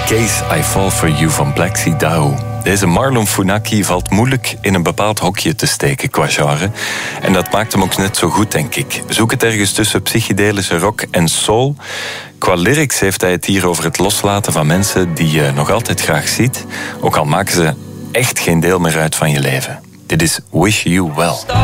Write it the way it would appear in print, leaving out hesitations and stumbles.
Case I Fall For You van Black Sea Dao. Deze Marlon Funaki valt moeilijk in een bepaald hokje te steken qua genre. En dat maakt hem ook net zo goed, denk ik. Zoek het ergens tussen psychedelische rock en soul. Qua lyrics heeft hij het hier over het loslaten van mensen die je nog altijd graag ziet. Ook al maken ze echt geen deel meer uit van je leven. Dit is Wish You Well.